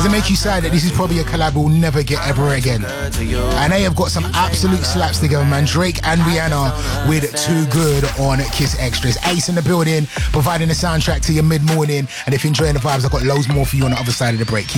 Does it make you sad that this is probably a collab we'll never get ever again? And they have got some absolute slaps together, man. Drake and Rihanna with Too Good on Kiss Extras. Ace in the building, providing the soundtrack to your mid-morning. And if you're enjoying the vibes, I've got loads more for you on the other side of the break.